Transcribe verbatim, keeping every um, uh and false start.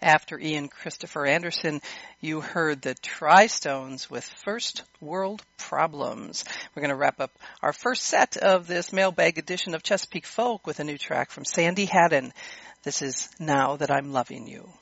After Ian Christopher Anderson, you heard the Tri-Stones with First World Problems. We're going to wrap up our first set of this mailbag edition of Chesapeake Folk with a new track from Sandy Haddon. This is Now That I'm Loving You.